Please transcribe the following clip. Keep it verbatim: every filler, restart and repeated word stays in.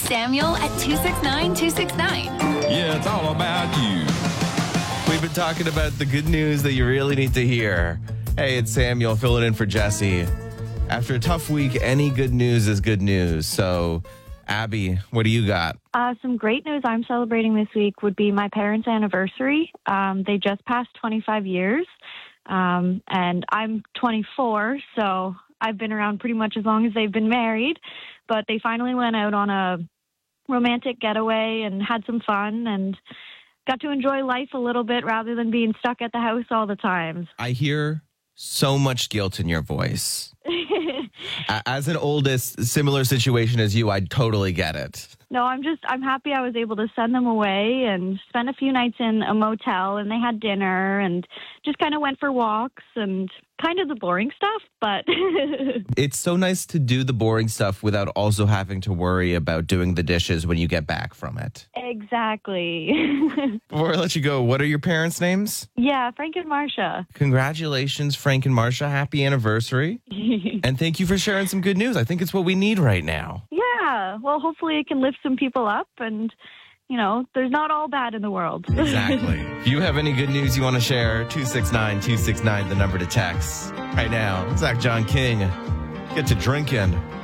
Samuel at two six nine, two six nine. Yeah, it's all about you. We've been talking about the good news that you really need to hear. Hey, it's Samuel filling in for Jesse. After a tough week, any good news is good news. So, Abby, what do you got? Uh, some great news I'm celebrating this week would be my parents' anniversary. Um, they just passed twenty-five years, um, and I'm twenty-four, so I've been around pretty much as long as they've been married. But they finally went out on a romantic getaway and had some fun and got to enjoy life a little bit rather than being stuck at the house all the time. I hear so much guilt in your voice. As an oldest, similar situation as you, I totally get it. No, I'm just, I'm happy I was able to send them away and spend a few nights in a motel, and they had dinner and just kind of went for walks and kind of the boring stuff, but... It's so nice to do the boring stuff without also having to worry about doing the dishes when you get back from it. Exactly. Before I let you go, what are your parents' names? Yeah, Frank and Marcia. Congratulations, Frank and Marcia. Happy anniversary. And thank you for sharing some good news. I think it's what we need right now. Yeah, well, hopefully it can lift some people up and, you know, there's not all bad in the world. Exactly. If you have any good news you want to share, two six nine, two six nine, the number to text. Right now, Zach John King, get to drinking.